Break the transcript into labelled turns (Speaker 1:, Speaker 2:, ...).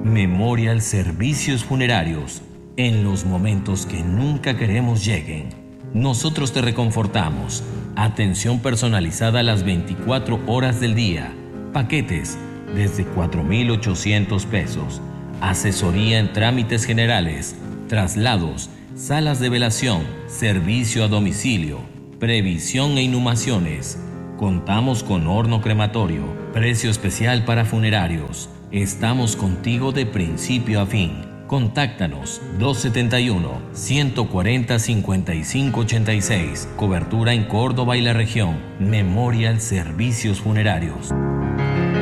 Speaker 1: Memorial Servicios Funerarios. En los momentos que nunca queremos lleguen, nosotros te reconfortamos. Atención personalizada a las 24 horas del día. Paquetes desde 4,800 pesos. Asesoría en trámites generales, traslados, salas de velación, servicio a domicilio, previsión e inhumaciones. Contamos con horno crematorio, precio especial para funerarios. Estamos contigo de principio a fin. Contáctanos 271-140-5586. Cobertura en Córdoba y la región. Memorial Servicios Funerarios.